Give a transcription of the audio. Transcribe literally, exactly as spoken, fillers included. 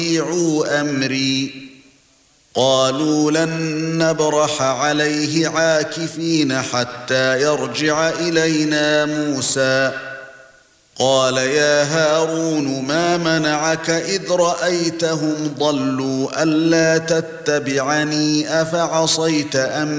وَأَطِيعُوا أَمْرِي قالوا لن نبرح عليه عاكفين حتى يرجع إلينا موسى قال يا هارون ما منعك إذ رأيتهم ضلوا ألا تتبعني أفعصيت أمري